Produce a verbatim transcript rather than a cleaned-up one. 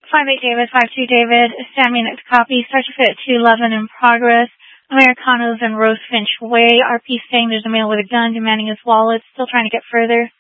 five eight David, five two David, stand me next copy, Sergeant Fit at two eleven in progress. Americanos and Rose Finch Way, R P saying there's a male with a gun demanding his wallet, still trying to get further.